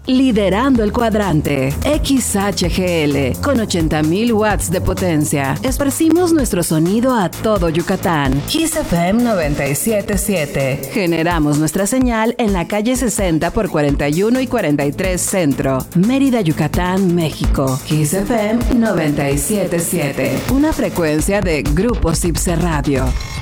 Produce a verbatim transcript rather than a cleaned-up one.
liderando el cuadrante. X H G L, con ochenta mil watts de potencia. Esparcimos nuestro sonido a todo Yucatán. Kiss F M noventa y siete punto siete. Generamos nuestra señal en la calle sesenta por cuarenta y uno y cuarenta y tres Centro, Mérida, Yucatán, México. Kiss F M noventa y siete punto siete. Una frecuencia de Grupo Cipse Radio.